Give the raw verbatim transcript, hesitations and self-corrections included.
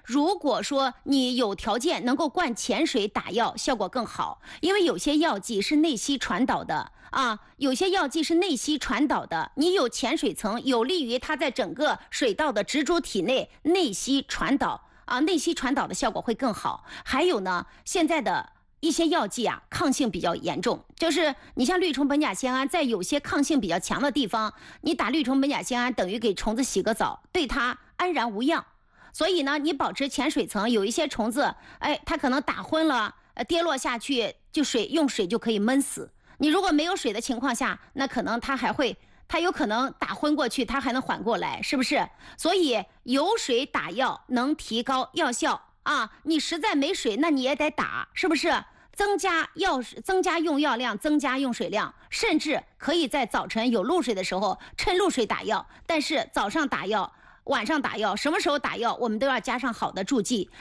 如果说你有条件能够灌潜水打药，效果更好，因为有些药剂是内吸传导的啊，有些药剂是内吸传导的，你有潜水层，有利于它在整个水道的植株体内内吸传导啊，内吸传导的效果会更好。还有呢，现在的一些药剂啊，抗性比较严重，就是你像氯虫苯甲酰胺，在有些抗性比较强的地方，你打氯虫苯甲酰胺等于给虫子洗个澡，对它安然无恙。所以呢，你保持潜水层，有一些虫子，哎，它可能打昏了，呃，跌落下去，就水用水就可以闷死。你如果没有水的情况下，那可能它还会，它有可能打昏过去，它还能缓过来，是不是？所以有水打药能提高药效啊，你实在没水，那你也得打，是不是？增加药增加用药量，增加用水量，甚至可以在早晨有露水的时候趁露水打药，但是早上打药，晚上打药，什么时候打药我们都要加上好的注记。